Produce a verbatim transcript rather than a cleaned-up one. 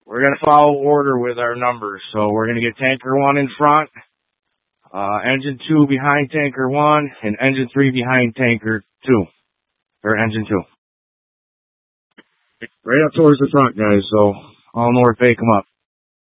We're going to follow order with our numbers. So we're going to get tanker one in front, uh, engine two behind tanker one, and engine three behind tanker two, or engine two. Right up towards the front, guys, so all north, bake them up.